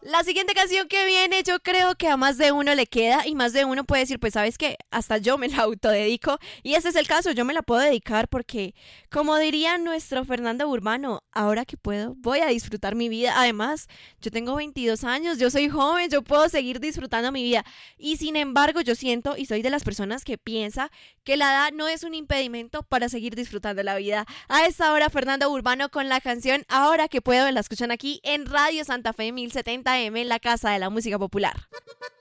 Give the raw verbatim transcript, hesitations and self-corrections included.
La siguiente canción que viene, yo creo que a más de uno le queda y más de uno puede decir, pues sabes que hasta yo me la autodedico y ese es el caso, yo me la puedo dedicar porque, como diría nuestro Fernando Urbano, ahora que puedo, voy a disfrutar mi vida. Además, yo tengo veintidós años, yo soy joven, yo puedo seguir disfrutando mi vida y sin embargo yo siento y soy de las personas que piensa que la edad no es un impedimento para seguir disfrutando la vida. A esta hora, Fernando Urbano con la canción Ahora que puedo, la escuchan aquí en Radio Santa Fe mil setenta M, la casa de la música popular.